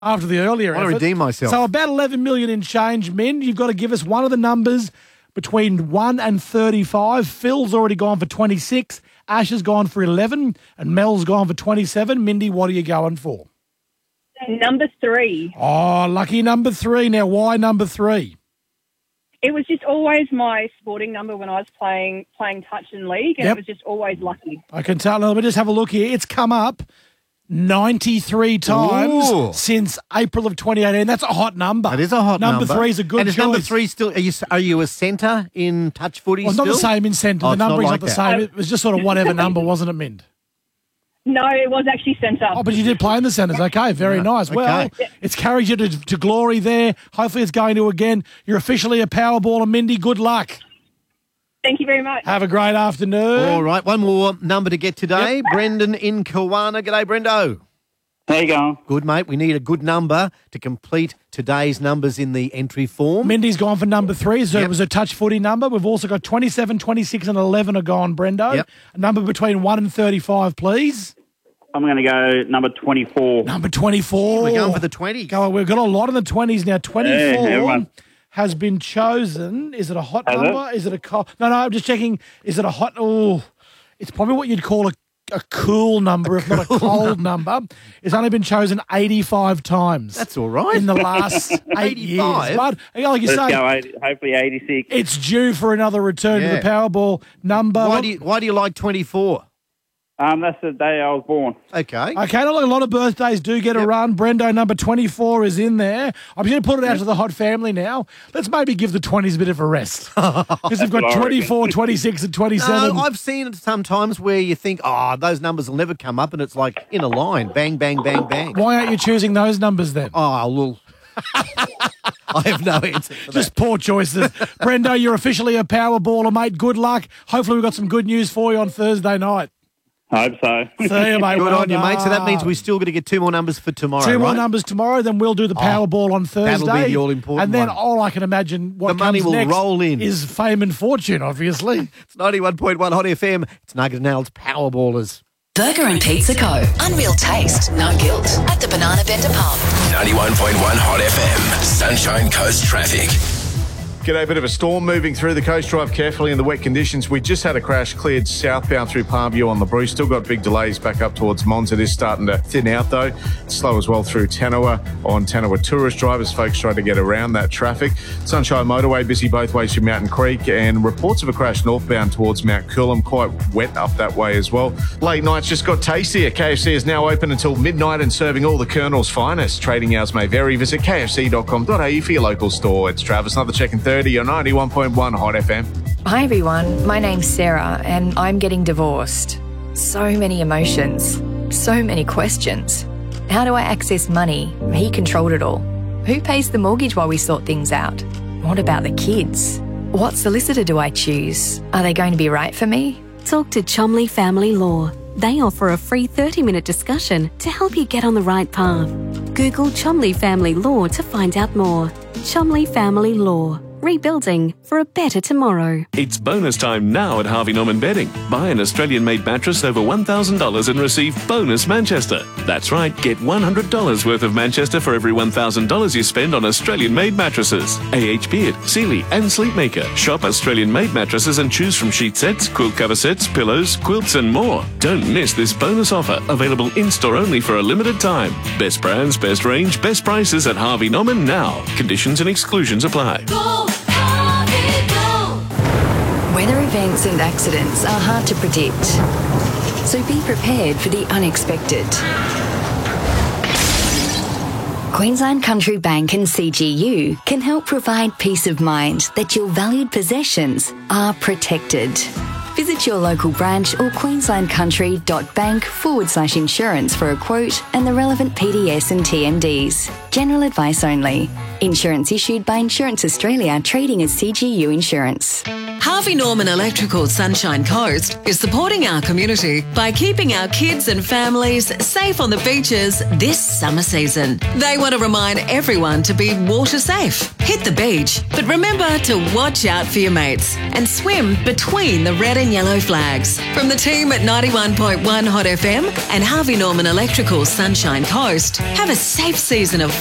after the earlier I want effort. to redeem myself. So about 11 million in change, Min. You've got to give us one of the numbers between 1 and 35. Phil's already gone for 26. Ash has gone for 11. And Mel's gone for 27. Mindy, what are you going for? Number 3. Oh, lucky number 3. Now, why number 3? It was just always my sporting number when I was playing touch in league, and Yep. it was just always lucky. I can tell. Let me just have a look here. It's come up 93 times Ooh. since April of 2018. That's a hot number. That is a hot number. Number 3 is a good And is choice. number 3 still? Are you a centre in touch footy? Well, it's still? not the same in centre. Oh, The it's not number is like not the that. same. It was just sort of whatever number, wasn't it, Mind? No, it was actually centre. Oh, but you did play in the centres. Okay, very nice. Well, okay. it's carried you to glory there. Hopefully it's going to again. You're officially a Powerballer, Mindy. Good luck. Thank you very much. Have a great afternoon. All right, one more number to get today. Brendan in Kawana. G'day, Brendo. How you going? Good, mate. We need a good number to complete today's numbers in the entry form. Mindy's gone for number 3, so Yep. it was a touch footy number. We've also got 27, 26 and 11 are gone, Brendo. Yep. A number between 1 and 35, please. I'm going to go number 24. Number 24. We're going for the 20s. Go on, we've got a lot in the 20s now. 24 everyone. has been chosen. Is it a hot Has number? Is it a cold? No, I'm just checking. Is it a hot? Oh, it's probably what you'd call a cool number, if not a cold number. It's only been chosen 85 times. That's all right. In the last 8 years. 85? But like you Let's say, go, hopefully 86. it's due for another return to Yeah. the Powerball number. Why do you like 24? That's the day I was born. Okay. Okay, a lot of birthdays do get a run. Brendo, number 24 is in there. I'm going to put it out to the hot family now. Let's maybe give the 20s a bit of a rest. Because we've got what I 24, 26 and 27. No, I've seen it sometimes where you think, those numbers will never come up, and it's like in a line, bang, bang, bang, bang. Why aren't you choosing those numbers then? Oh, well, I have no answer for that. Just poor choices. Brendo, you're officially a Powerballer, mate. Good luck. Hopefully we've got some good news for you on Thursday night. Hope so. See you, mate. Good Well on you, mate. So that means done. we still got to get 2 more numbers for tomorrow, Two more right? numbers tomorrow, then we'll do the Powerball on Thursday. that'll be the all-important And then one. all I can imagine what The money comes will next roll in. is fame and fortune, obviously. It's 91.1 Hot FM. It's Nugget and Al's Powerballers. Burger and Pizza Co. Unreal taste, no guilt. At the Banana Bender Pub. 91.1 Hot FM. Sunshine Coast traffic. G'day, bit of a storm moving through the coast. Drive carefully in the wet conditions. We just had a crash cleared southbound through Palmview on the Bruce. Still got big delays back up towards Mons. It is starting to thin out though. Slow as well through Tanawa on Tanawa tourist drivers. Folks trying to get around that traffic. Sunshine Motorway busy both ways through Mountain Creek, and reports of a crash northbound towards Mount Coolum. Quite wet up that way as well. Late nights just got tastier. KFC is now open until midnight and serving all the Colonel's finest. Trading hours may vary. Visit kfc.com.au for your local store. It's Travis, another check in 30 on 91.1 Hot FM. Hi everyone, my name's Sarah and I'm getting divorced. So many emotions, so many questions. How do I access money? He controlled it all. Who pays the mortgage while we sort things out? What about the kids? What solicitor do I choose? Are they going to be right for me? Talk to Chomley Family Law. They offer a free 30-minute discussion to help you get on the right path. Google Chomley Family Law to find out more. Chomley Family Law. Rebuilding for a better tomorrow. It's bonus time now at Harvey Norman Bedding. Buy an Australian-made mattress over $1,000 and receive bonus Manchester. That's right, get $100 worth of Manchester for every $1,000 you spend on Australian-made mattresses. AH Beard, Sealy and Sleepmaker. Shop Australian-made mattresses and choose from sheet sets, quilt cover sets, pillows, quilts and more. Don't miss this bonus offer, available in-store only for a limited time. Best brands, best range, best prices at Harvey Norman now. Conditions and exclusions apply. Weather events and accidents are hard to predict, so be prepared for the unexpected. Queensland Country Bank and CGU can help provide peace of mind that your valued possessions are protected. Visit your local branch or queenslandcountry.bank/insurance for a quote and the relevant PDS and TMDs. General advice only. Insurance issued by Insurance Australia, trading as CGU Insurance. Harvey Norman Electrical Sunshine Coast is supporting our community by keeping our kids and families safe on the beaches this summer season. They want to remind everyone to be water safe. Hit the beach, but remember to watch out for your mates and swim between the red and yellow flags. From the team at 91.1 Hot FM and Harvey Norman Electrical Sunshine Coast, have a safe season of